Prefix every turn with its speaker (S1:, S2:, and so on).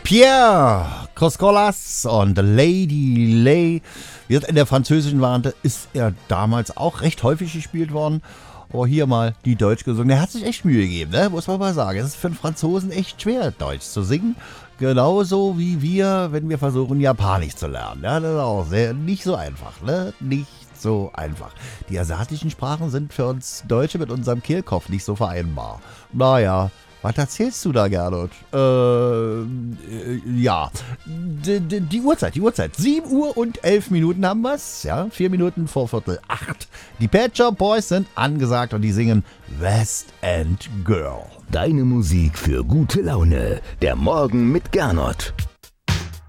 S1: Pierre Coscolas und Lady Lay. In der französischen Variante ist er damals auch recht häufig gespielt worden. Aber hier mal die Deutsch gesungen. Der hat sich echt Mühe gegeben, ne? Muss man mal sagen. Es ist für einen Franzosen echt schwer, Deutsch zu singen. Genauso wie wir, wenn wir versuchen, Japanisch zu lernen. Ja, das ist auch nicht so einfach, ne? Nicht so einfach. Die asiatischen Sprachen sind für uns Deutsche mit unserem Kehlkopf nicht so vereinbar. Naja, was erzählst du da, Gernot? Ja, die Uhrzeit. 7 Uhr und 11 Minuten haben wir's. Ja, 4 Minuten vor 7:45. Die Pet Shop Boys sind angesagt und die singen West End Girl.
S2: Deine Musik für gute Laune. Der Morgen mit Gernot.